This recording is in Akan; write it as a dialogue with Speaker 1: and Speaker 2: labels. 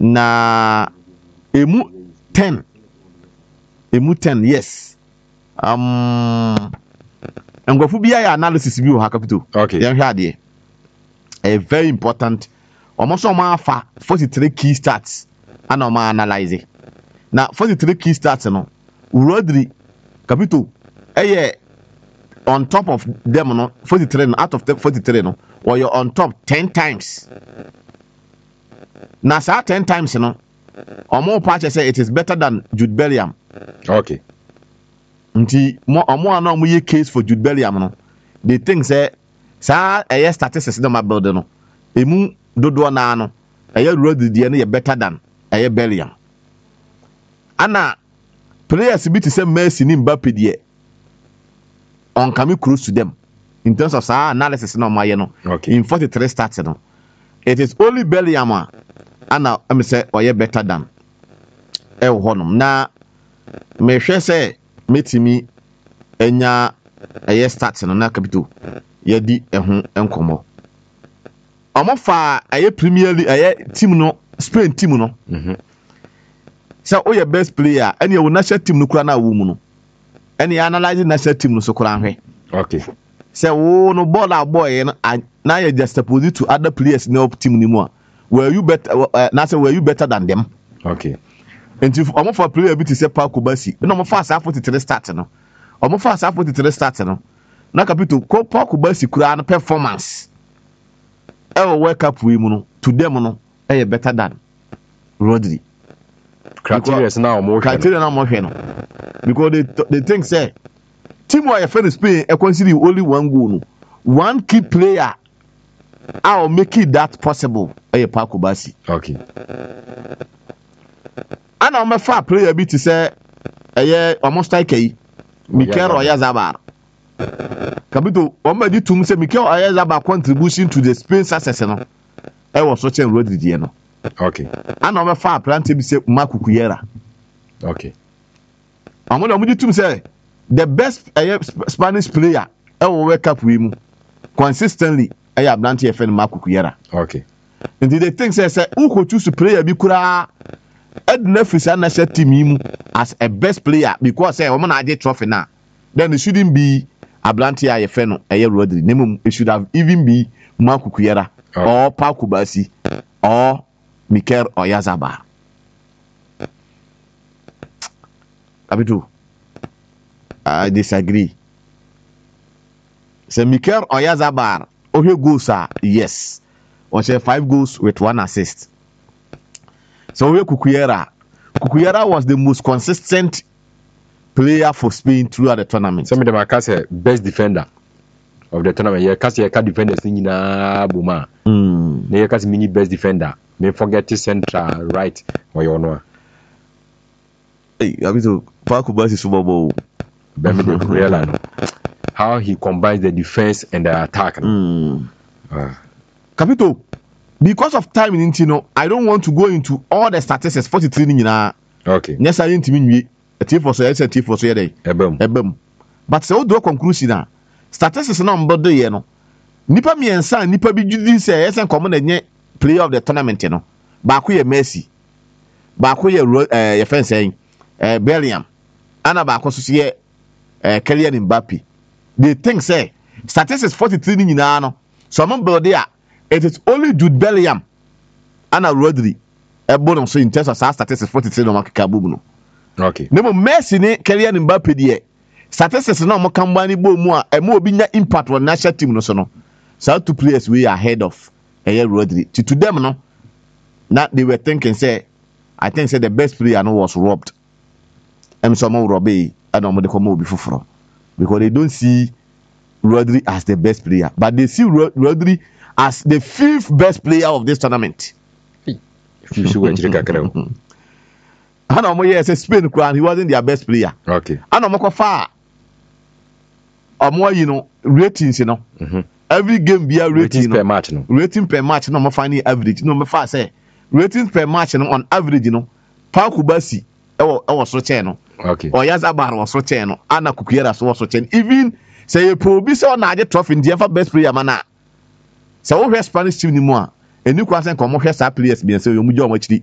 Speaker 1: na emu 10 yes ngofo bia ya analysis bi ho ha capital
Speaker 2: Okay.
Speaker 1: yan hwe ade a very important almost afa 43 key stats ana ma analyze na 43 key stats no Rodri capital on top of them no 43 no out of the 43 no or you're on top 10 times na sa 10 times no omo patch say it is better than Jude Bellingham.
Speaker 2: Okay.
Speaker 1: Nti omo ana omo ye case for Jude Bellingham no they think say sa statistics no ma build no emu dodo na no Rodri die no ye better than Bellingham. Ana players be to say Messi ni Mbappe die on coming close to them in terms of sa analysis no my no
Speaker 2: Okay.
Speaker 1: in 43 stats no it is only Bellingham ana am say oye better than honum na me hwe say metimi enya stats no na capital ye di ho enkomo omofa Premier League team no Spain team no so oye best player any your national team no kura na wo mu no any analyze national team no so kura hwe.
Speaker 2: Okay.
Speaker 1: So no ball a boy na you just opposite to other players in the team ni mu were you better than them.
Speaker 2: Okay.
Speaker 1: And if omo for player bi to say Paul Kubasi no omo fast 43 start no omo fast 43 start no na capital Paul Kubasi kura na performance World Cup we mu no to them no better than Rodri.
Speaker 2: Criteria now more.
Speaker 1: No because they think say team where you Spain consider only one goal no one key player I'll make it that possible Paul Kubasi.
Speaker 2: Okay.
Speaker 1: And I'm a far player bit to say almost like Mikel Oyarzabal. Kabito omedi tum say Mikel Oyarzabal contribution to the Spain success no was watching Rodri no.
Speaker 2: Okay.
Speaker 1: And I'm a far plant be say Marco Cucurella.
Speaker 2: Okay.
Speaker 1: I'm going to say the best Spanish player World Cup we mu consistently Blanty FN Marco Cucurella.
Speaker 2: Okay.
Speaker 1: And they think say who could choose to player bi kura Ednefisa national team as a best player because say woman aje trophy now then it shouldn't be Blanty FN no Rodri. It should have even be Marco Cucurella or Paul Kubasi or Mikel Oyarzabal. Abidu, I disagree. So Mikel Oyarzabal, goals are yes. Or say 5 goals with 1 assist. So Cucurella was the most consistent player for Spain throughout the tournament.
Speaker 2: Some of them are say best defender of the tournament. Yeah, cause you can defend the na buma. They cause mini best defender. May forget the central right or your no.
Speaker 1: Hey, Abidu, Paul Kubasi Super Bowl.
Speaker 2: How he combines the defense and the attack.
Speaker 1: Capito, because of time in Intino, I don't want to go into all the statistics 43 in
Speaker 2: okay.
Speaker 1: Yes, I didn't mean a tip for so tip for so day. Ebem. But so do conclusion. Statistics number the year no. Nipa mi ensa nipa bi judi say yes and common enye player of the tournament no. Baako ye Messi. Baako ye your friend saying Bellingham. Ana baako so ye Kylian Mbappe. They think say statistics 43 ni nyina no. So mo build there it is only Jude Bellingham and Rodri bonus so in terms of statistics 43 no makaka boom no.
Speaker 2: Okay.
Speaker 1: Nemo Messi ne Kylian Mbappe die statistics no mo kamba ni bo mu a e mo obi nya impact on national team no so no. So 2 players we are ahead of Rodri. To them no that they were thinking say I think say the best player no was robbed. Some robbed and they come obi fufuro because they don't see Rodri as the best player but they see Rodri as the 5th best player of this tournament.
Speaker 2: If you went to
Speaker 1: the Spain crown, he wasn't their best player.
Speaker 2: Okay.
Speaker 1: And I'm far or more, ratings, every game be a rating
Speaker 2: per match,
Speaker 1: rating per match, no more finding average. No more fast say ratings per match, on average, Paul Kubasi was so channel.
Speaker 2: Okay.
Speaker 1: Or Oyarzabal was so channel. Anna Cucurella was so channel. Even say a pro be so na trophy in the best player mana. So we Spanish team ni mo a eni kwasen komo hwe sa players bi so yo mu jo mo chiri